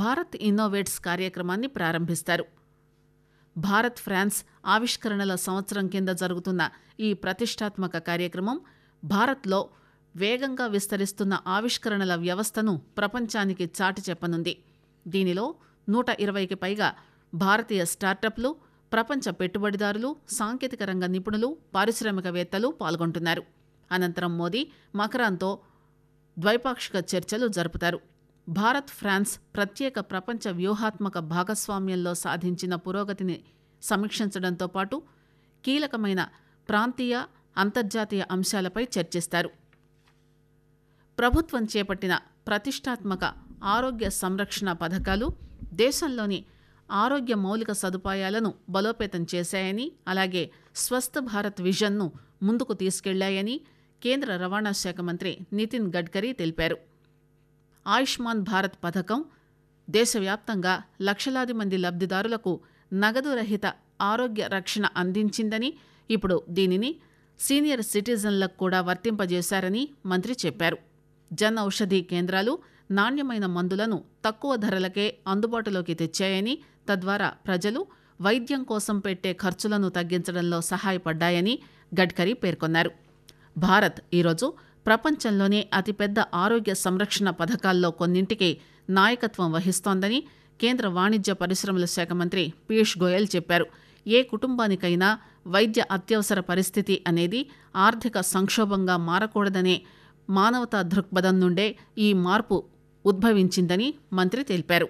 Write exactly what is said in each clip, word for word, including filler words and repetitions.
Bharat innovates కార్యక్రమాన్ని ప్రారంభిస్తారు. Bharat France ఆవిష్కరణల సంవత్సరం కింద జరుగుతున్న ఈ ప్రతిష్టాత్మక కార్యక్రమం భారత్లో వేగంగా విస్తరిస్తున్న ఆవిష్కరణల వ్యవస్థను ప్రపంచానికి చాటి చెప్పనుంది. దీనిలో నూట ఇరవైకి పైగా భారతీయ స్టార్టప్లు, ప్రపంచ పెట్టుబడిదారులు, సాంకేతిక రంగ నిపుణులు, పారిశ్రామికవేత్తలు పాల్గొంటున్నారు. అనంతరం మోదీ మకరాన్తో ద్వైపాక్షిక చర్చలు జరుపుతారు. భారత్ ఫ్రాన్స్ ప్రత్యేక ప్రపంచ వ్యూహాత్మక భాగస్వామ్యంలో సాధించిన పురోగతిని సమీక్షించడంతో పాటు కీలకమైన ప్రాంతీయ, అంతర్జాతీయ అంశాలపై చర్చిస్తారు. ప్రభుత్వం చేపట్టిన ప్రతిష్టాత్మక ఆరోగ్య సంరక్షణ పథకాలు దేశంలోని ఆరోగ్య మౌలిక సదుపాయాలను బలోపేతం చేశాయని, అలాగే స్వస్థ భారత్ విజన్ను ముందుకు తీసుకెళ్లాయని కేంద్ర రవాణా శాఖ మంత్రి నితిన్ గడ్కరీ తెలిపారు. ఆయుష్మాన్ భారత్ పథకం దేశవ్యాప్తంగా లక్షలాది మంది లబ్ధిదారులకు నగదు రహిత ఆరోగ్య రక్షణ అందించిందని, ఇప్పుడు దీనిని సీనియర్ సిటిజన్లకు కూడా వర్తింపజేశారని మంత్రి చెప్పారు. జన్ ఔషధీ కేంద్రాలు నాణ్యమైన మందులను తక్కువ ధరలకే అందుబాటులోకి తెచ్చాయని, తద్వారా ప్రజలు వైద్యం కోసం పెట్టే ఖర్చులను తగ్గించడంలో సహాయపడ్డాయని గడ్కరీ పేర్కొన్నారు. భారత్ ఈరోజు ప్రపంచంలోనే అతిపెద్ద ఆరోగ్య సంరక్షణ పథకాల్లో కొన్నింటికి నాయకత్వం వహిస్తోందని కేంద్ర వాణిజ్య పరిశ్రమల శాఖ మంత్రి పీయూష్ గోయల్ చెప్పారు. ఏ కుటుంబానికైనా వైద్య అత్యవసర పరిస్థితి అనేది ఆర్థిక సంక్షోభంగా మారకూడదనే మానవతా దృక్పథం నుండే ఈ మార్పు ఉద్భవించిందని మంత్రి తెలిపారు.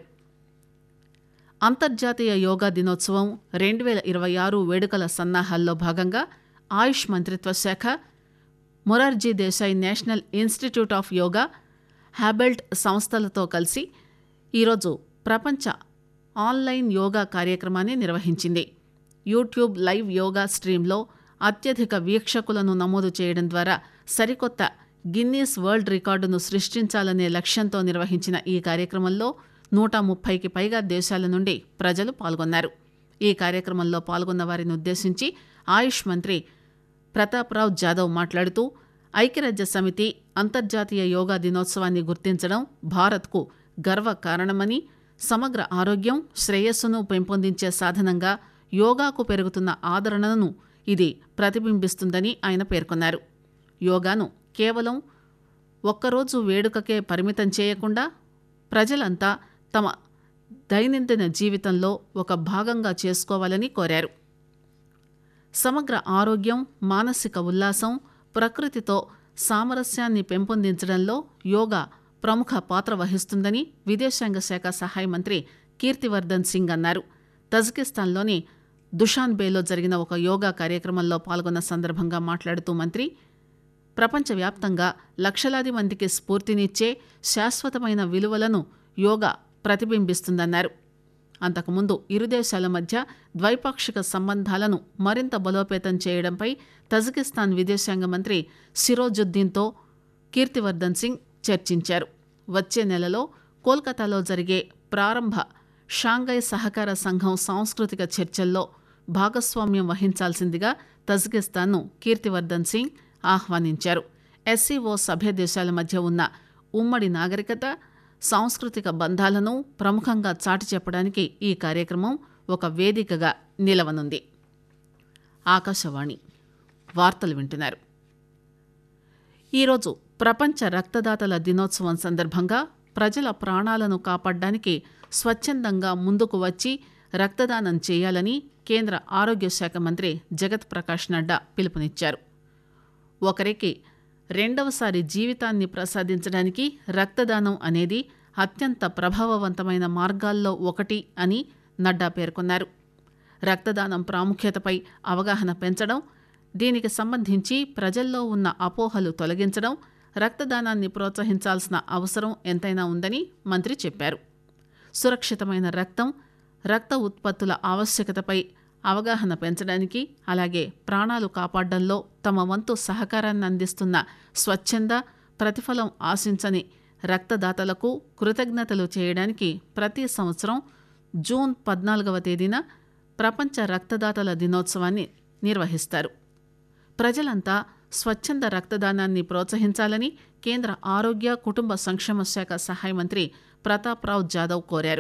అంతర్జాతీయ యోగా దినోత్సవం రెండు వేల ఇరవై ఆరు వేడుకల సన్నాహాల్లో భాగంగా ఆయుష్ మంత్రిత్వ శాఖ, Morarji Desai national institute of yoga, హ్యాబెల్ట్ సంస్థలతో కలిసి ఈరోజు ప్రపంచ ఆన్లైన్ యోగా కార్యక్రమాన్ని నిర్వహించింది. యూట్యూబ్ లైవ్ యోగా స్ట్రీమ్లో అత్యధిక వీక్షకులను నమోదు చేయడం ద్వారా సరికొత్త గిన్నీస్ వరల్డ్ రికార్డును సృష్టించాలనే లక్ష్యంతో నిర్వహించిన ఈ కార్యక్రమంలో నూట ముప్పైకి పైగా దేశాల నుండి ప్రజలు పాల్గొన్నారు. ఈ కార్యక్రమంలో పాల్గొన్న వారిని ఉద్దేశించి ఆయుష్ మంత్రి ప్రతాప్రావ్ జాదవ్ మాట్లాడుతూ, ఐక్యరాజ్య సమితి అంతర్జాతీయ యోగా దినోత్సవాన్ని గుర్తించడం భారత్కు గర్వ కారణమని, సమగ్ర ఆరోగ్యం, శ్రేయస్సును పెంపొందించే సాధనంగా యోగాకు పెరుగుతున్న ఆదరణను ఇది ప్రతిబింబిస్తుందని ఆయన పేర్కొన్నారు. యోగాను కేవలం ఒక్కరోజు వేడుకకే పరిమితం చేయకుండా ప్రజలంతా తమ దైనందిన జీవితంలో ఒక భాగంగా చేసుకోవాలని కోరారు. సమగ్ర ఆరోగ్యం, మానసిక ఉల్లాసం, ప్రకృతితో సామరస్యాన్ని పెంపొందించడంలో యోగా ప్రముఖ పాత్ర వహిస్తుందని విదేశాంగ శాఖ సహాయ మంత్రి కీర్తివర్ధన్ సింగ్ అన్నారు. తజికిస్తాన్లోని దుషాన్బేలో జరిగిన ఒక యోగా కార్యక్రమంలో పాల్గొన్న సందర్భంగా మాట్లాడుతూ మంత్రి, ప్రపంచవ్యాప్తంగా లక్షలాది మందికి స్ఫూర్తినిచ్చే శాశ్వతమైన విలువలను యోగా ప్రతిబింబిస్తుందన్నారు. అంతకుముందు ఇరు దేశాల మధ్య ద్వైపాక్షిక సంబంధాలను మరింత బలోపేతం చేయడంపై తజికిస్తాన్ విదేశాంగ మంత్రి సిరోజుద్దీన్తో కీర్తివర్ధన్ సింగ్ చర్చించారు. వచ్చే నెలలో కోల్కతాలో జరిగే ప్రారంభ షాంఘై సహకార సంఘం సాంస్కృతిక చర్చల్లో భాగస్వామ్యం వహించాల్సిందిగా తజికిస్తాన్ను కీర్తివర్ధన్ సింగ్ ఆహ్వానించారు. ఎస్సీఓ సభ్య దేశాల మధ్య ఉన్న ఉమ్మడి నాగరికత, సాంస్కృతిక బంధాలను ప్రముఖంగా చాటి చెప్పడానికి ఈ కార్యక్రమం ఒక వేదికగా నిలవనుంది. ఆకాశవాణి వార్తలు వింటున్నారు. ఈరోజు ప్రపంచ రక్తదాతల దినోత్సవం సందర్భంగా ప్రజల ప్రాణాలను కాపాడడానికి స్వచ్ఛందంగా ముందుకు వచ్చి రక్తదానం చేయాలని కేంద్ర ఆరోగ్య శాఖ మంత్రి జగత్ ప్రకాష్ నడ్డా పిలుపునిచ్చారు. ఒకరికి రెండవసారి జీవితాన్ని ప్రసాదించడానికి రక్తదానం అనేది అత్యంత ప్రభావవంతమైన మార్గాల్లో ఒకటి అని నడ్డా పేర్కొన్నారు. రక్తదానం ప్రాముఖ్యతపై అవగాహన పెంచడం, దీనికి సంబంధించి ప్రజల్లో ఉన్న అపోహలు తొలగించడం, రక్తదానాన్ని ప్రోత్సహించాల్సిన అవసరం ఎంతైనా ఉందని మంత్రి చెప్పారు. సురక్షితమైన రక్తం, రక్త ఉత్పత్తుల ఆవశ్యకతపై అవగాహన పెంచడానికి, అలాగే ప్రాణాలు కాపాడడంలో తమ వంతు సహకారాన్ని అందిస్తున్న స్వచ్ఛంద, ప్రతిఫలం ఆశించని రక్తదాతలకు కృతజ్ఞతలు చేయడానికి ప్రతి సంవత్సరం జూన్ పద్నాలుగవ తేదీన ప్రపంచ రక్తదాతల దినోత్సవాన్ని నిర్వహిస్తారు. ప్రజలంతా స్వచ్ఛంద రక్తదానాన్ని ప్రోత్సహించాలని కేంద్ర ఆరోగ్య కుటుంబ సంక్షేమ శాఖ సహాయ మంత్రి ప్రతాప్రావ్ జాదవ్ కోరారు.